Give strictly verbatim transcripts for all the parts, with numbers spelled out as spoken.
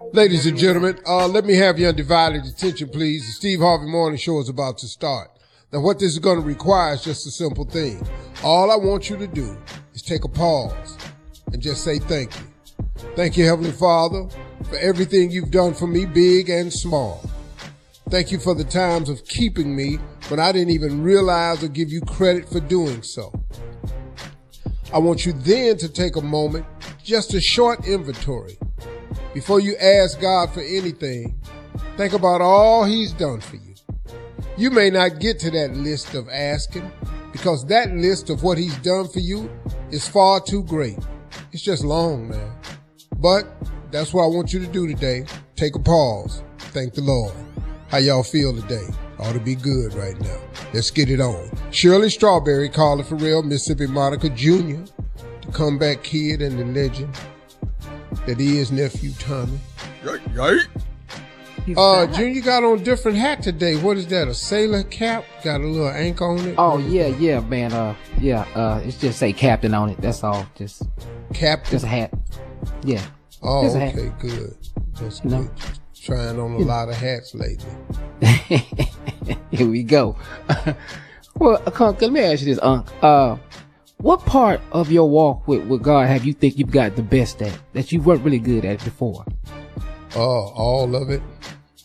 Ladies and gentlemen, uh, let me have your undivided attention, please. The Steve Harvey Morning Show is about to start. Now, what this is going to require is just a simple thing. All I want you to do is take a pause and just say thank you. Thank you, Heavenly Father, for everything you've done for me, big and small. Thank you for the times of keeping me when I didn't even realize or give you credit for doing so. I want you then to take a moment, just a short inventory. Before you ask God for anything, think about all he's done for you. You may not get to that list of asking because that list of what he's done for you is far too great. It's just long, man. But that's what I want you to do today. Take a pause. Thank the Lord. How y'all feel today? Ought to be good right now. Let's get it on. Shirley Strawberry, Carla Farrell, Mississippi Monica Junior, the comeback kid and the legend that is nephew Tommy. Yay, yay. Uh, Junior got on a different hat today. What is that? A sailor cap? Got a little ink on it? Oh yeah, yeah, man. Uh, yeah. Uh, it's just say captain on it. That's all. Just captain. Just a hat. Yeah. Oh, just a okay, hat. good. That's You know? good. Trying on a lot of hats lately. Here we go. Well, Unc, let me ask you this, Unc. Uh, what part of your walk with, with God have you think you've got the best at that you weren't really good at before? Oh, all of it.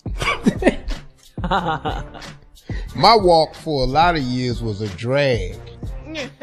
My walk for a lot of years was a drag.